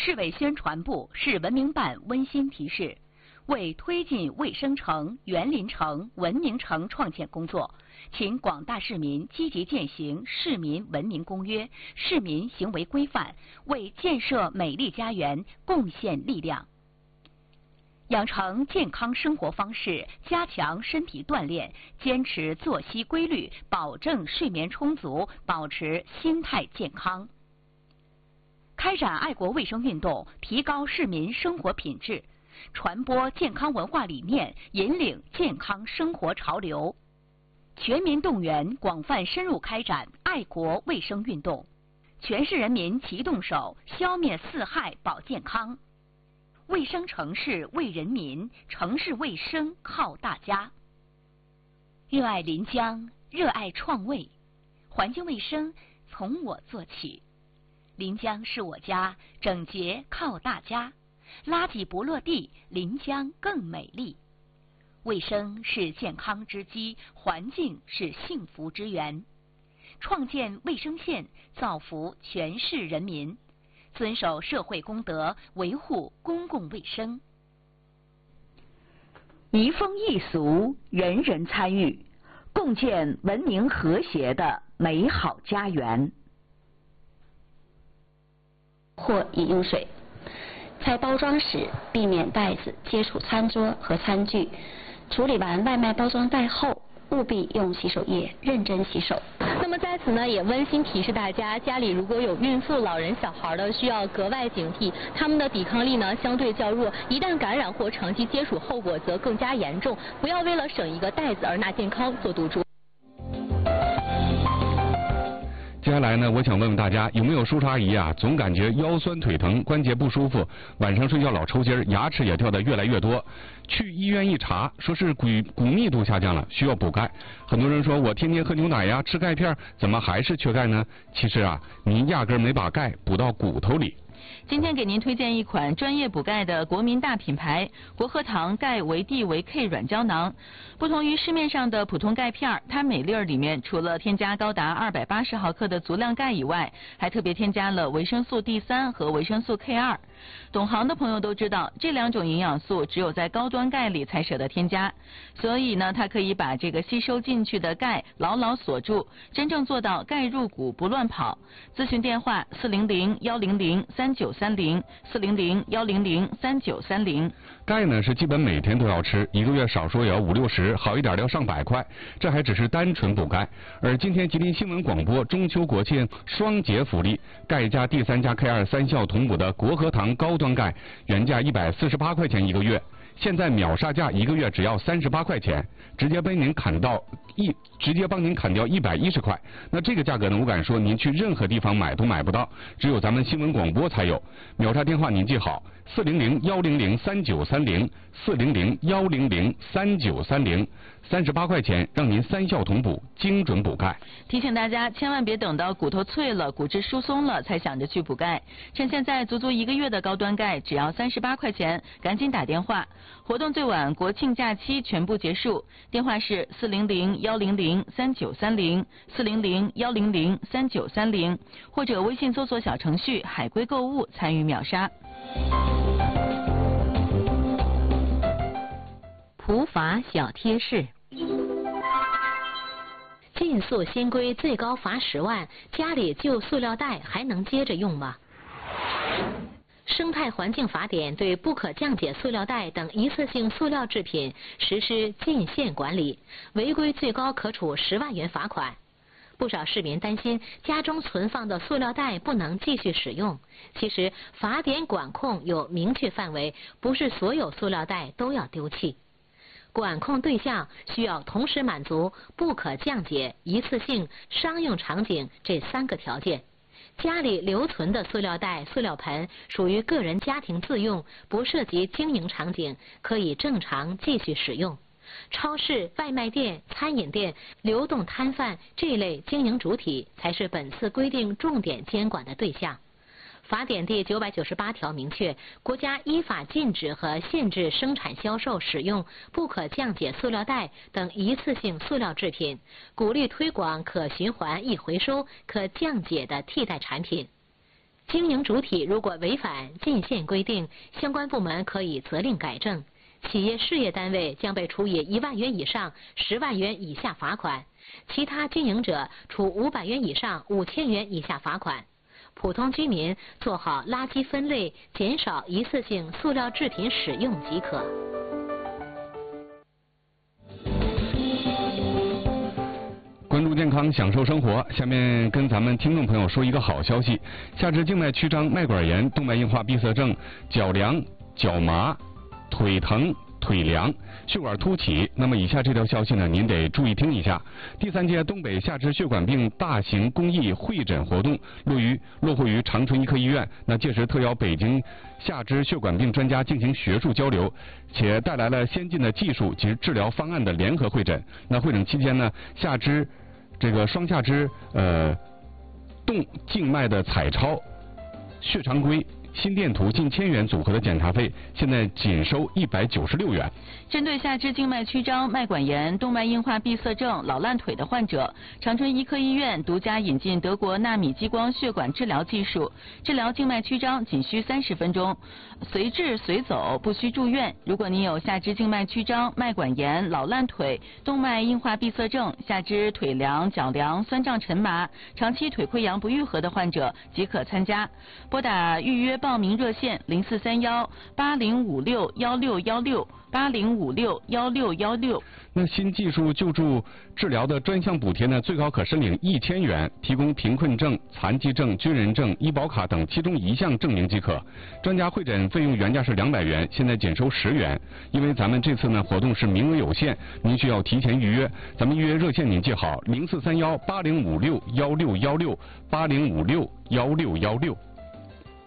市委宣传部、市文明办温馨提示：为推进卫生城、园林城、文明城创建工作，请广大市民积极践行《市民文明公约》、市民行为规范，为建设美丽家园贡献力量。养成健康生活方式，加强身体锻炼，坚持作息规律，保证睡眠充足，保持心态健康。开展爱国卫生运动，提高市民生活品质，传播健康文化理念，引领健康生活潮流。全民动员，广泛深入开展爱国卫生运动，全市人民齐动手，消灭四害保健康。卫生城市为人民，城市卫生靠大家。热爱临江，热爱创卫，环境卫生从我做起。临江是我家，整洁靠大家。垃圾不落地，临江更美丽。卫生是健康之基，环境是幸福之源。创建卫生县，造福全市人民。遵守社会公德，维护公共卫生。 移风易俗，人人参与，共建文明和谐的美好家园。 或饮用水，在包装时避免袋子接触餐桌和餐具。处理完外卖包装袋后，务必用洗手液认真洗手。 那么在此呢，也温馨提示大家，家里如果有孕妇、老人、小孩的，需要格外警惕，他们的抵抗力呢相对较弱，一旦感染或长期接触，后果则更加严重。不要为了省一个袋子而拿健康做赌注。 接下来呢，我想问问大家，有没有叔叔阿姨啊，总感觉腰酸腿疼、关节不舒服，晚上睡觉老抽筋，牙齿也掉得越来越多？去医院一查，说是骨密度下降了，需要补钙。很多人说我天天喝牛奶呀，吃钙片，怎么还是缺钙呢？其实啊，您压根没把钙补到骨头里。 今天给您推荐一款专业补钙的国民大品牌国和堂钙维 D 维 K 软胶囊。不同于市面上的普通钙片，它每粒里面除了添加高达280毫克的足量钙以外，还特别添加了维生素 D3 和维生素 K2。懂行的朋友都知道，这两种营养素只有在高端钙里才舍得添加，所以呢，它可以把这个吸收进去的钙牢牢锁住，真正做到钙入骨不乱跑。咨询电话400-100-3930，400-100-3930。 钙呢是基本每天都要吃，一个月少说也要50-60，好一点要上100块，这还只是单纯补钙。而今天吉林新闻广播中秋国庆双节福利，钙加 D3 加 K2 三效同补的国和堂高端钙，原价148块钱一个月，现在秒杀价一个月只要38块钱，直接帮您砍掉110块。那这个价格呢，我敢说您去任何地方买都买不到，只有咱们新闻广播才有。秒杀电话您记好，400-100-3930，400-100-3930，38块钱让您三效同补，精准补钙。 提醒大家千万别等到骨头脆了、骨质疏松了才想着去补钙，趁现在足足一个月的高端钙只要38块钱，赶紧打电话。活动最晚国庆假期全部结束，电话是400-100-3930，400-100-3930，或者微信搜索小程序海龟购物参与秒杀。 普法小贴士：禁塑新规最高罚10万，家里旧塑料袋还能接着用吗？生态环境法典对不可降解塑料袋等一次性塑料制品实施禁限管理，违规最高可处10万元罚款。不少市民担心家中存放的塑料袋不能继续使用，其实法典管控有明确范围，不是所有塑料袋都要丢弃。管控对象需要同时满足不可降解、一次性、商用场景这3个条件。家里留存的塑料袋、塑料盆属于个人家庭自用，不涉及经营场景，可以正常继续使用。超市、外卖店、餐饮店、流动摊贩这类经营主体才是本次规定重点监管的对象。法典第998条明确，国家依法禁止和限制生产销售使用不可降解塑料袋等一次性塑料制品，鼓励推广可循环易回收、可降解的替代产品。 经营主体如果违反进线规定，相关部门可以责令改正。企业事业单位将被处以1万元以上10万元以下罚款，其他经营者处500元以上5000元以下罚款。普通居民做好垃圾分类，减少一次性塑料制品使用即可。 关注健康，享受生活。下面跟咱们听众朋友说一个好消息：下肢静脉曲张、脉管炎、动脉硬化闭塞症、脚凉、脚麻、腿疼、腿凉、血管凸起，那么以下这条消息呢，您得注意听一下。第3届东北下肢血管病大型公益会诊活动落户于长春医科医院。那届时特邀北京下肢血管病专家进行学术交流，且带来了先进的技术及治疗方案的联合会诊。那会诊期间呢，双下肢动静脉的彩超、血常规、心电图近1000元组合的检查费，现在仅收196元。 针对下肢静脉曲张、脉管炎、动脉硬化闭塞症、老烂腿的患者，长春医科医院独家引进德国纳米激光血管治疗技术，治疗静脉曲张仅需30分钟，随治随走，不需住院。如果您有下肢静脉曲张、脉管炎、老烂腿、动脉硬化闭塞症、下肢腿凉、脚凉、酸胀沉麻、长期腿溃疡不愈合的患者，即可参加。拨打预约报名热线043180561680561616。 那新技术救助治疗的专项补贴呢，最高可申领1000元，提供贫困证、残疾证、军人证、医保卡等其中1项证明即可。专家会诊费用原价是200元，现在仅收10元。因为咱们这次呢活动是名额有限，您需要提前预约。咱们预约热线您记好：04318056161680561616。